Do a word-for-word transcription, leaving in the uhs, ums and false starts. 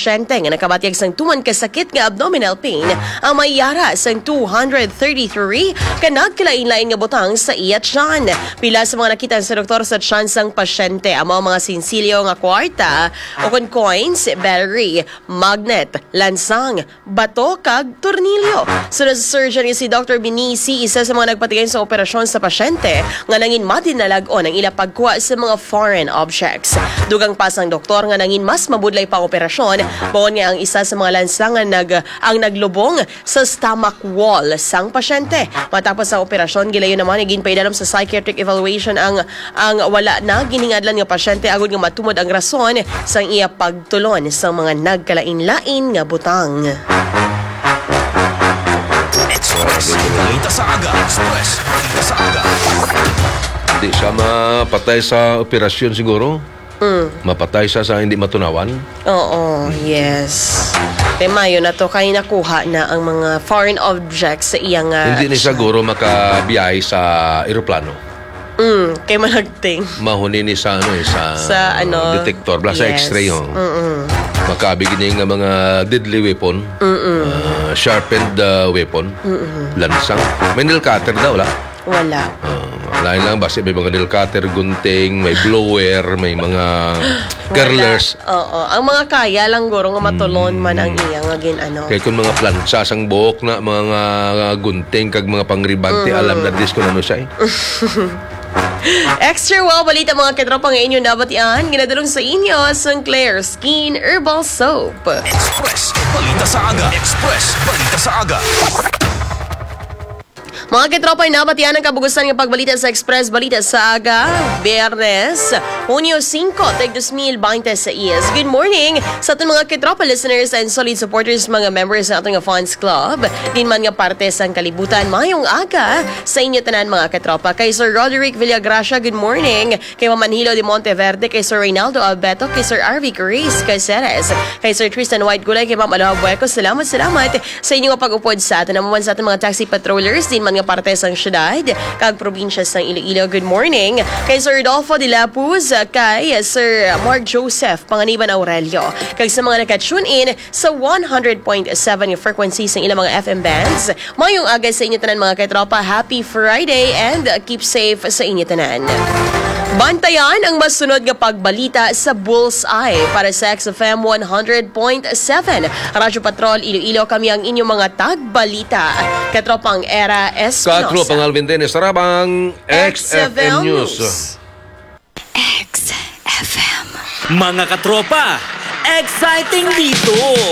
pasyente nga nakabatyag sang tuman kasakit nga abdominal pain ang mayara sang two hundred thirty-three kanag kalain-lain nga butang sa iya tiyan. Pila sa mga nakita sa doktor sa tiyan sang pasyente ang mga sinsilyo nga kwarta o kon coins, battery, magnet, lansang, bato kag tornilyo. Sunod sa surgeon si Doctor Binisi, isa sa mga nagpatigay sa operasyon sa pasyente nga nangin madinalag-on ang ila pagkuha sa mga foreign objects. Dugang pa sang doktor nga nangin mas mabudlay pang operasyon, baon nga ang isa sa mga lansangan nag ang naglubong sa stomach wall sang pasyente. Matapos ang operasyon, gilayon naman igin paidanom sa psychiatric evaluation ang ang wala na giningadlan nga pasyente agud nga matumod ang rason sang iya pagtulon sa mga nagkalain-lain nga butang. Express, balita sa aga. Express, balita sa aga. Hindi siya mapatay sa operasyon siguro. Mm. Mapatay siya sa hindi matunawan. Oo, yes. Tema yun na to, kaya nakuha na ang mga foreign objects sa iyang... Uh, hindi ni siguro makabiyahe sa aeroplano. Mm, kay malagting. Mahuni ni sa ano eh, sa, sa ano, detector, bla yes. Sa x-ray yun. Mm-mm. Makabigin ng mga deadly weapon, uh, sharpened uh, weapon, Mm-mm. lansang. May nail cutter daw, wala? Wala. Uh, Lain lang, basta may mga nail cutter, gunting, may blower, may mga curlers. Oo. Ang mga kaya lang guro nga matulon man ang iyang agin ano. Kaya kung mga plancha sang buhok na, mga gunting, kag mga pangribante, mm. alam na dis kung ano siya eh. Extra wow, balita mga katropa nga inyo nabatian. Ginadalong sa inyo sang Claire Skin Herbal Soap. Express, balita sa aga. Express, balita sa aga. Mga katropa, nabatian ang kabugusan ng pagbalita sa Express Balita sa Aga, Biyernes, Hunyo five, twenty twenty-six. Good morning sa ating mga katropa listeners and solid supporters, mga members ng ating fans club. Din man nga parte sa kalibutan, mayong aga sa inyo tanan mga katropa. Kay Sir Roderick Villagracia, good morning. Kay Mamanhilo de Monteverde, kay Sir Reynaldo Albeto, kay Sir Arvie Caris, kay Ceres, kay Sir Tristan White Gulay, kay Ma'am Aloha Bueco. Salamat, salamat sa inyong pag-upod sa atin. Naman sa ating mga taxi patrollers, din man nga parte sa syudad, kag probinsya sa Iloilo. Good morning kay Sir Rodolfo de la Puz, kay Sir Mark Joseph Panganiban Aurelio, kag sa mga naka-tune in sa one hundred point seven yung frequency sa ilang mga F M bands. Mayong aga sa inyo tanan mga katropa. Happy Friday and keep safe sa inyo tanan. Bantayan ang masunod nga pagbalita sa Bullseye para sa X F M one hundred point seven. Radyo Patrol Iloilo, kami ang inyong mga tagbalita. Katropang Era Espinosa. Katropang Alvin Dennis Sarabang, X F M News. X F M. Mga katropa, exciting dito!